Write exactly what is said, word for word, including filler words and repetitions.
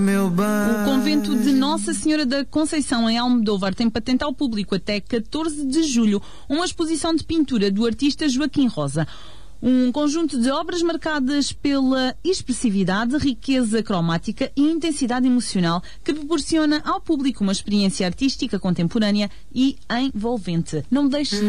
O convento de Nossa Senhora da Conceição, em Almodóvar, tem patente ao público até catorze de julho uma exposição de pintura do artista Joaquim Rosa. Um conjunto de obras marcadas pela expressividade, riqueza cromática e intensidade emocional que proporciona ao público uma experiência artística contemporânea e envolvente. Não deixe